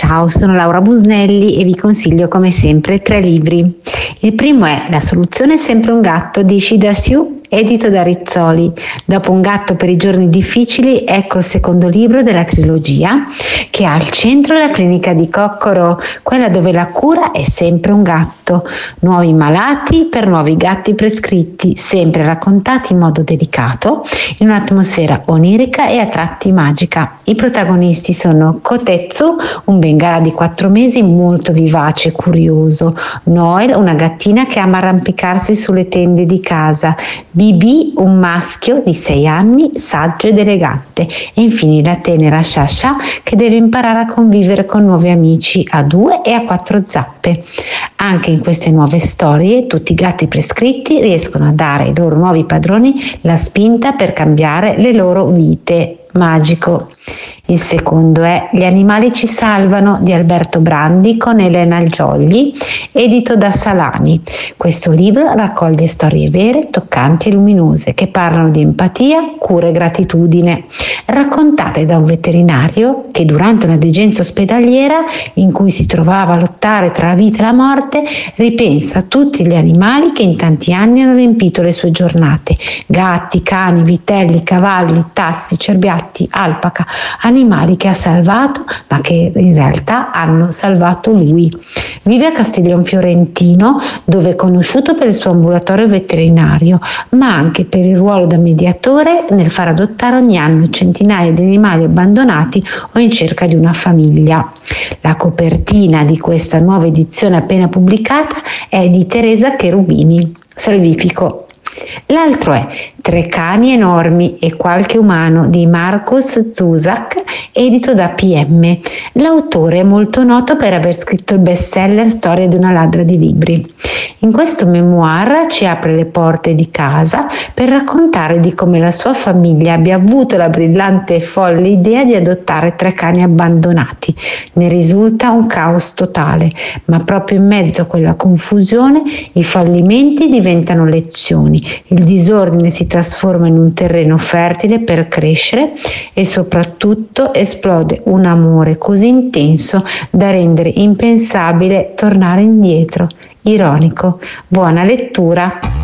Ciao, sono Laura Busnelli e vi consiglio come sempre 3 libri. Il primo è La soluzione è sempre un gatto di Ishida Siu, edito da Rizzoli. Dopo Un gatto per i giorni difficili, ecco il secondo libro della trilogia che ha al centro la clinica di Kokkoro, quella dove la cura è sempre un gatto. Nuovi malati per nuovi gatti prescritti, sempre raccontati in modo delicato, in un'atmosfera onirica e a tratti magica. I protagonisti sono Kotetsu, un bengala di 4 mesi molto vivace e curioso, Noel, una gattina che ama arrampicarsi sulle tende di casa, Bibi, un maschio di 6 anni, saggio ed elegante, e infine la tenera Shasha che deve imparare a convivere con nuovi amici a 2 e a 4 zappe. Anche in queste nuove storie tutti i gatti prescritti riescono a dare ai loro nuovi padroni la spinta per cambiare le loro vite. Magico. Il secondo è Gli animali ci salvano di Alberto Brandi con Elena Giogli, edito da Salani. Questo libro raccoglie storie vere, toccanti e luminose che parlano di empatia, cura e gratitudine, raccontate da un veterinario che durante una degenza ospedaliera in cui si trovava a lottare tra la vita e la morte ripensa a tutti gli animali che in tanti anni hanno riempito le sue giornate: gatti, cani, vitelli, cavalli, tassi, cerbiatti, alpaca, animali che ha salvato ma che in realtà hanno salvato lui. Vive a Castiglion Fiorentino, dove è conosciuto per il suo ambulatorio veterinario, ma anche per il ruolo da mediatore nel far adottare ogni anno centinaia di animali abbandonati o in cerca di una famiglia. La copertina di questa nuova edizione appena pubblicata è di Teresa Cherubini, Salvifico. L'altro è Tre cani enormi e qualche umano di Markus Zusak, edito da PM. L'autore è molto noto per aver scritto il bestseller Storia di una ladra di libri. In questo memoir ci apre le porte di casa per raccontare di come la sua famiglia abbia avuto la brillante e folle idea di adottare 3 cani abbandonati. Ne risulta un caos totale, ma proprio in mezzo a quella confusione i fallimenti diventano lezioni, il disordine si trasforma in un terreno fertile per crescere e soprattutto esplode un amore così intenso da rendere impensabile tornare indietro. Ironico. Buona lettura.